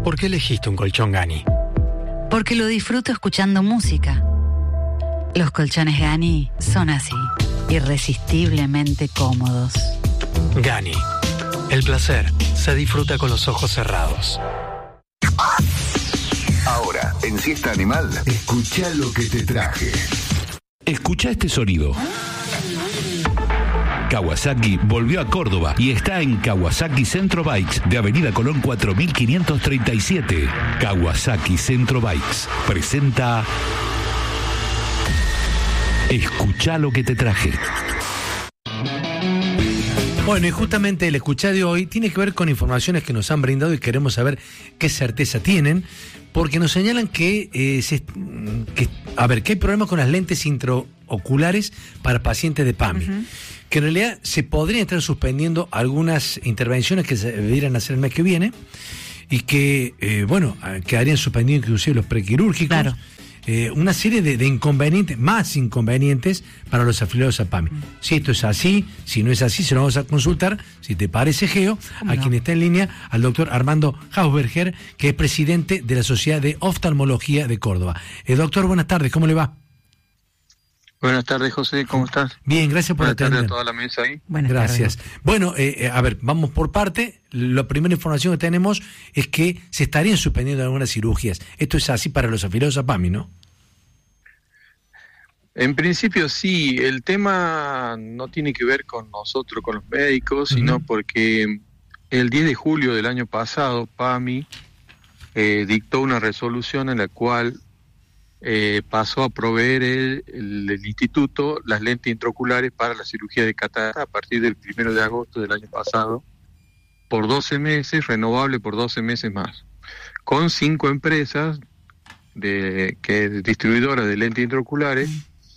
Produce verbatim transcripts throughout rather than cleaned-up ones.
¿Por qué elegiste un colchón Gani? Porque lo disfruto escuchando música. Los colchones Gani son así, irresistiblemente cómodos. Gani. El placer se disfruta con los ojos cerrados. Ahora, en Siesta Animal, escuchá lo que te traje. Escuchá este sonido. Kawasaki volvió a Córdoba y está en Kawasaki Centro Bikes de Avenida Colón cuatro mil quinientos treinta y siete. Kawasaki Centro Bikes presenta Escuchá lo que te traje. Bueno, y justamente el escuchá de hoy tiene que ver con informaciones que nos han brindado y queremos saber qué certeza tienen, porque nos señalan que, eh, se, que a ver, que hay problemas con las lentes intraoculares para pacientes de PAMI. Uh-huh. Que en realidad se podrían estar suspendiendo algunas intervenciones que se debieran hacer el mes que viene y que, eh, bueno, quedarían suspendidos inclusive los prequirúrgicos. Claro. Eh, una serie de, de inconvenientes, más inconvenientes para los afiliados a PAMI. Mm. Si esto es así, si no es así, se lo vamos a consultar, si te parece, Geo, a no? quien está en línea, al doctor Armando Hausberger, que es presidente de la Sociedad de Oftalmología de Córdoba. Eh, doctor, buenas tardes, ¿cómo le va? Buenas tardes, José, ¿cómo estás? Bien, gracias por atender. Buenas tardes a toda la mesa ahí. Buenas gracias. Tardes. Bueno, eh, eh, a ver, vamos por parte. La primera información que tenemos es que se estarían suspendiendo algunas cirugías. Esto es así para los afiliados a PAMI, ¿no? En principio sí, el tema no tiene que ver con nosotros, con los médicos, uh-huh. sino porque el diez de julio del año pasado, PAMI eh, dictó una resolución en la cual Eh, pasó a proveer el, el, el instituto las lentes intraoculares para la cirugía de catarata a partir del primero de agosto del año pasado, por doce meses, renovable por doce meses más, con cinco empresas de que distribuidoras de lentes intraoculares,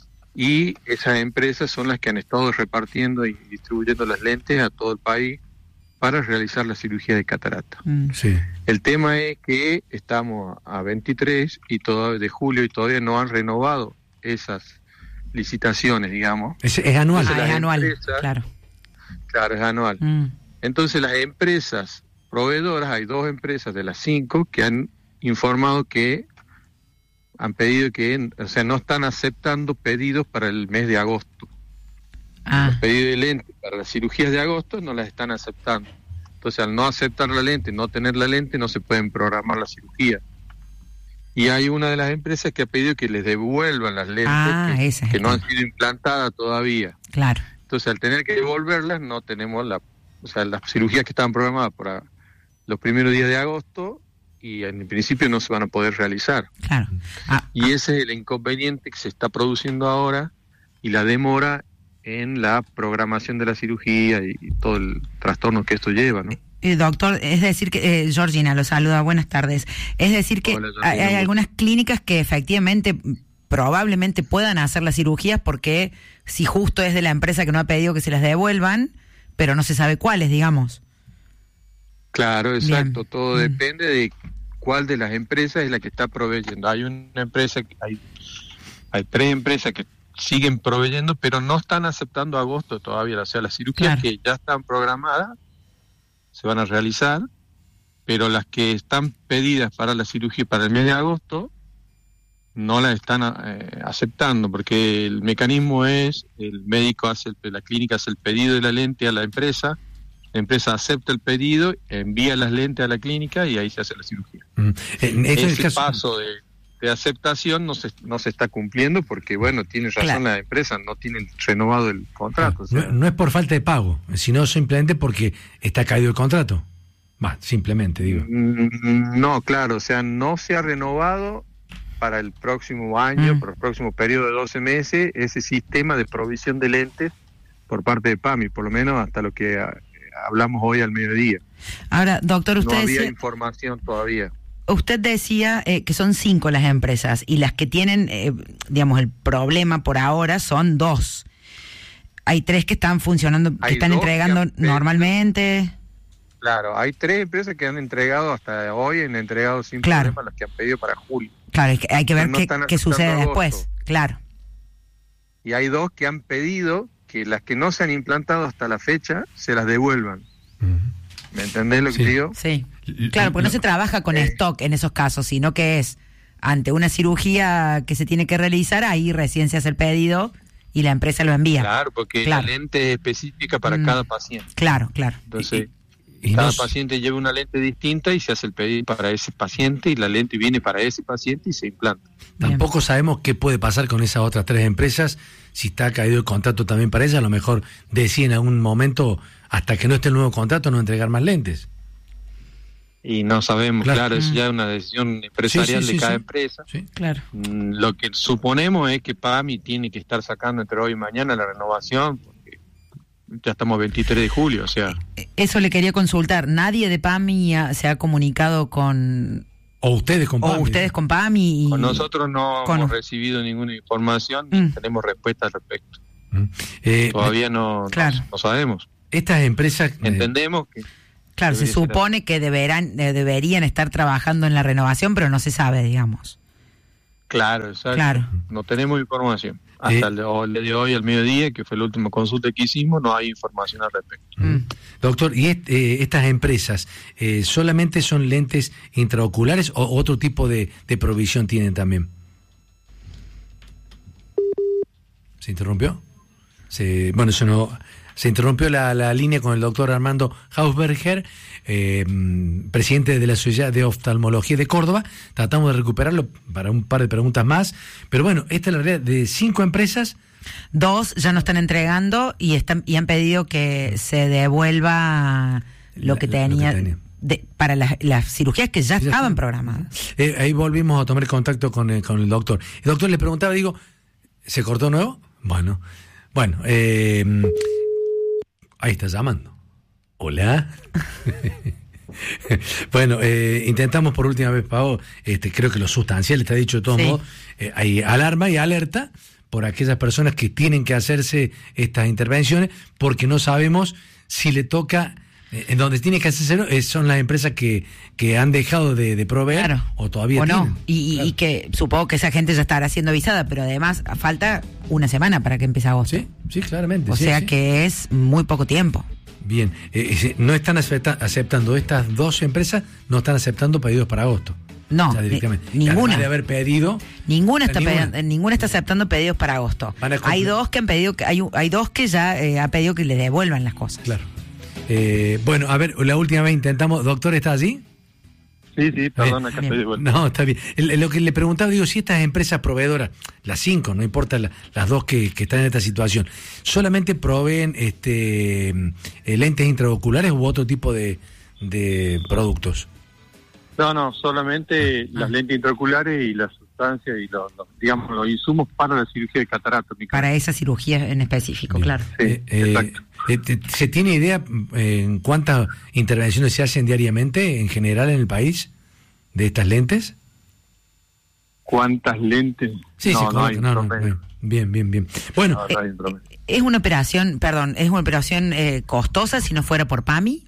y esas empresas son las que han estado repartiendo y distribuyendo las lentes a todo el país para realizar la cirugía de catarata. Mm, sí. El tema es que estamos a veintitrés y todo, de julio y todavía no han renovado esas licitaciones, digamos. Es, es anual. Ah, es anual, empresas, claro. Claro, es anual. Mm. Entonces las empresas proveedoras, hay dos empresas de las cinco que han informado que han pedido que, o sea, no están aceptando pedidos para el mes de agosto. Ah. Los pedidos de lente para las cirugías de agosto no las están aceptando. Entonces, al no aceptar la lente, no tener la lente, no se pueden programar la cirugía. Y hay una de las empresas que ha pedido que les devuelvan las lentes ah, que, esa, que no han sido implantadas todavía. Claro. Entonces, al tener que devolverlas, no tenemos la, o sea, las cirugías que estaban programadas para los primeros días de agosto y en principio no se van a poder realizar. Claro. Ah, y ese es el inconveniente que se está produciendo ahora y la demora en la programación de la cirugía y, y todo el trastorno que esto lleva, ¿no? Eh, doctor, es decir que, eh, Georgina lo saluda, buenas tardes. Es decir que Hola, hay, hay algunas clínicas que efectivamente probablemente puedan hacer las cirugías porque si justo es de la empresa que no ha pedido que se las devuelvan, pero no se sabe cuáles, digamos. Claro, exacto, Bien. todo mm. depende de cuál de las empresas es la que está proveyendo. Hay una empresa, hay, hay tres empresas que siguen proveyendo, pero no están aceptando agosto todavía, o sea, las cirugías claro. que ya están programadas se van a realizar, pero las que están pedidas para la cirugía para el mes de agosto no las están eh, aceptando, porque el mecanismo es, el médico hace, el, la clínica hace el pedido de la lente a la empresa, la empresa acepta el pedido, envía las lentes a la clínica y ahí se hace la cirugía. Mm. En ese caso... paso de de aceptación no se, no se está cumpliendo porque, bueno, tiene razón claro. la empresa, no tienen renovado el contrato. No, o sea. no, no es por falta de pago, sino simplemente porque está caído el contrato. Va, simplemente, digo. No, claro, o sea, no se ha renovado para el próximo año, mm. para el próximo periodo de doce meses, ese sistema de provisión de lentes por parte de PAMI, por lo menos hasta lo que a, hablamos hoy al mediodía. Ahora, doctor, usted no había decía... información todavía. Usted decía eh, que son cinco las empresas y las que tienen, eh, digamos, el problema por ahora son dos. Hay tres que están funcionando, que hay están entregando que han, normalmente. Claro, hay tres empresas que han entregado hasta hoy, han entregado sin claro. problema las que han pedido para julio. Claro, hay que ver no qué, qué sucede después, claro. Y hay dos que han pedido que las que no se han implantado hasta la fecha se las devuelvan. Uh-huh. ¿Me entendés lo que sí. digo? Sí. Claro, porque no se trabaja con eh. stock en esos casos, sino que es ante una cirugía que se tiene que realizar, ahí recién se hace el pedido y la empresa lo envía. Claro, porque claro. la lente es específica para mm. cada paciente. Claro, claro. Entonces, y, y cada nos... paciente lleva una lente distinta y se hace el pedido para ese paciente y la lente viene para ese paciente y se implanta. Tampoco Bien. sabemos qué puede pasar con esas otras tres empresas, si está caído el contrato también para ellas, a lo mejor deciden en algún momento, hasta que no esté el nuevo contrato, no entregar más lentes. Y no sabemos, claro, claro mm. eso ya es una decisión empresarial sí, sí, sí, de cada sí. empresa. Sí. Claro. Lo que suponemos es que PAMI tiene que estar sacando entre hoy y mañana la renovación, porque ya estamos veintitrés de julio, o sea... Eso le quería consultar, ¿nadie de PAMI se ha comunicado con... O ustedes con PAMI. O ustedes con PAMI. Y... Con nosotros no con... hemos recibido ninguna información, ni mm. tenemos respuesta al respecto. Mm. Eh, Todavía no, claro. no, no sabemos. Estas empresas... Entendemos que... Claro, se supone que deberán, eh, deberían estar trabajando en la renovación, pero no se sabe, digamos. Claro, exacto. Claro. No tenemos información. Hasta eh, el, el día de hoy, al mediodía, que fue la última consulta que hicimos, no hay información al respecto. Mm. Doctor, ¿y est, eh, estas empresas eh, solamente son lentes intraoculares o otro tipo de, de provisión tienen también? ¿Se interrumpió? Se, bueno, eso no... Se interrumpió la, la línea con el doctor Armando Hausberger, eh, presidente de la Sociedad de Oftalmología de Córdoba. Tratamos de recuperarlo para un par de preguntas más. Pero bueno, esta es la realidad de cinco empresas. Dos ya no están entregando y están y han pedido que se devuelva lo, la, que, tenía, lo que tenía de, para las, las cirugías que ya, ya estaban está. programadas. Eh, ahí volvimos a tomar contacto con, eh, con el doctor. El doctor le preguntaba, digo, ¿se cortó nuevo? Bueno, bueno, eh... ahí está llamando. Hola. Bueno, eh, intentamos por última vez, Pau, este, creo que lo sustancial está dicho de todos sí. modos. Eh, hay alarma y alerta por aquellas personas que tienen que hacerse estas intervenciones, porque no sabemos si le toca, eh, en donde tiene que hacerse, eh, son las empresas que, que han dejado de, de proveer claro. o todavía o no. tienen. Y, claro. y que supongo que esa gente ya estará siendo avisada, pero además falta una semana para que empiece agosto. Sí, sí, claramente. O sí, sea sí. que es muy poco tiempo. Bien, eh, no están acepta- aceptando, estas dos empresas no están aceptando pedidos para agosto. No, o sea, directamente. Ni, ninguna. De haber pedido, ninguna está ninguna. Pedi- ninguna está aceptando pedidos para agosto. Hay dos que han pedido, que hay, hay dos que ya eh, ha pedido que le devuelvan las cosas. Claro. Eh, bueno, a ver, la última vez intentamos, doctor, ¿está allí? Sí, sí, perdón, acá estoy de vuelta. No, está bien. El, lo que le preguntaba, digo, si estas empresas proveedoras, las cinco, no importa la, las dos que, que están en esta situación, solamente proveen este eh, lentes intraoculares u otro tipo de, de productos. No, no, solamente ah. las lentes intraoculares y las sustancias y los, los, digamos, los insumos para la cirugía de catarata. Para esa cirugía en específico, bien. Claro. Sí, eh, exacto. Eh, ¿Se tiene idea eh, en cuántas intervenciones se hacen diariamente en general en el país de estas lentes? ¿Cuántas lentes? Sí, no, sí, no, hay no, no, no, bien, bien, bien. Bueno, no, no eh, es una operación, perdón, es una operación eh, costosa si no fuera por PAMI.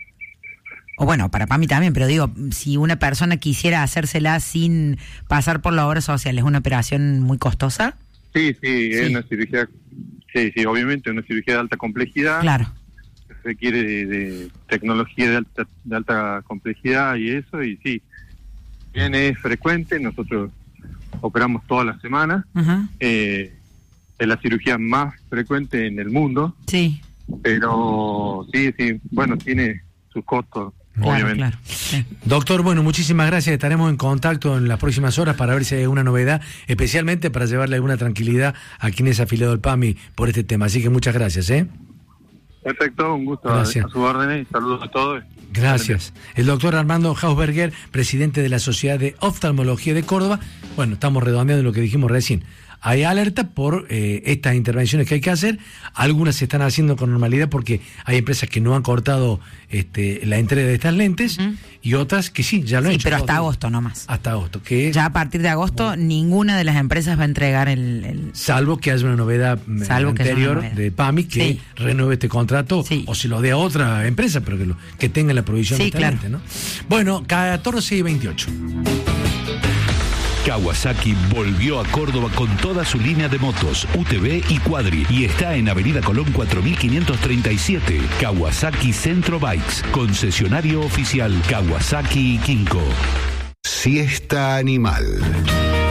O bueno, para PAMI también, pero digo, si una persona quisiera hacérsela sin pasar por la obra social, ¿es una operación muy costosa? Sí, sí, sí. Es una cirugía, sí, sí, obviamente, una cirugía de alta complejidad. Claro. Requiere de, de tecnología de alta, de alta complejidad y eso, y sí, bien es frecuente, nosotros operamos todas las semanas, uh-huh. eh, es la cirugía más frecuente en el mundo, sí, pero sí, sí, bueno, tiene sus costos. Claro, obviamente. Claro, sí. Doctor, bueno, muchísimas gracias. Estaremos en contacto en las próximas horas para ver si hay alguna novedad, especialmente para llevarle alguna tranquilidad a quien es afiliado al PAMI por este tema. Así que muchas gracias, ¿eh? Perfecto, un gusto. Gracias. A, a sus órdenes y saludos a todos. Gracias. El doctor Armando Hausberger, presidente de la Sociedad de Oftalmología de Córdoba. Bueno, estamos redondeando lo que dijimos recién. Hay alerta por eh, estas intervenciones que hay que hacer. Algunas se están haciendo con normalidad porque hay empresas que no han cortado este, la entrega de estas lentes uh-huh. y otras que sí, ya lo han sí, hecho. Pero hasta agosto nomás. Hasta agosto. Que ya a partir de agosto bueno. ninguna de las empresas va a entregar el... el... Salvo que haya una novedad Salvo anterior una novedad. de PAMI que sí. renueve este contrato sí. o se lo dé a otra empresa, pero que, lo, que tenga la provisión sí, de esta claro. lente, ¿no? Bueno, catorce y veintiocho. Kawasaki volvió a Córdoba con toda su línea de motos, U T V y Quadri, y está en Avenida Colón cuatro mil quinientos treinta y siete. Kawasaki Centro Bikes, concesionario oficial Kawasaki y Kinko. Siesta Animal.